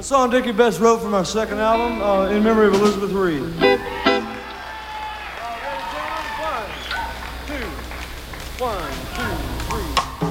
A song Dickie Betts wrote from our second album, in memory of Elizabeth Reed. One, two, one, two.